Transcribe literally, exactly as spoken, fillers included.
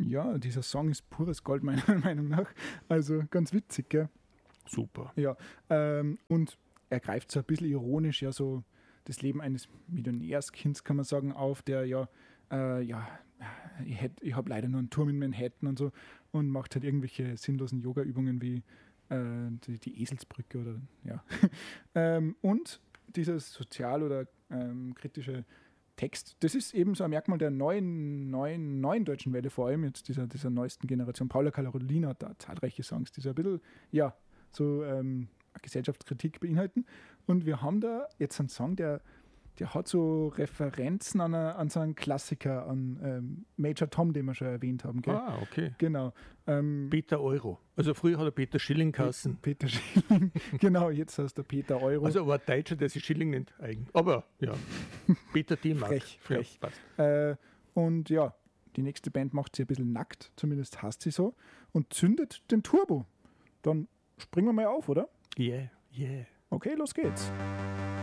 Ja, dieser Song ist pures Gold, meiner Meinung nach. Also ganz witzig, gell? Super. Ja, ähm, und er greift so ein bisschen ironisch ja so das Leben eines Millionärskinds, kann man sagen, auf, der ja, äh, ja, ich, hätt- ich habe leider nur einen Turm in Manhattan und so und macht halt irgendwelche sinnlosen Yoga-Übungen wie äh, die, die Eselsbrücke oder ja. ähm, und dieser sozial- oder ähm, kritische Text, das ist eben so ein Merkmal der neuen, neuen, neuen deutschen Welle, vor allem jetzt dieser, dieser neuesten Generation. Paula Carolina hat da zahlreiche Songs, die so ein bisschen, ja, so ähm, Gesellschaftskritik beinhalten. Und wir haben da jetzt einen Song, der, der hat so Referenzen an, eine, an so einen Klassiker, an ähm, Major Tom, den wir schon erwähnt haben. Gell? Ah, okay. Genau. Ähm, Peter Euro. Also früher hat er Peter Schilling geheißen. Peter Schilling. Genau, jetzt heißt der Peter Euro. Also aber ein Deutscher, der sich Schilling nennt, eigen. Aber ja, Peter D-Mark. Frech, frech. Ja, passt. Äh, und ja, die nächste Band macht sie ein bisschen nackt, zumindest heißt sie so, und zündet den Turbo. Dann springen wir mal auf, oder? Yeah, yeah. Okay, los geht's.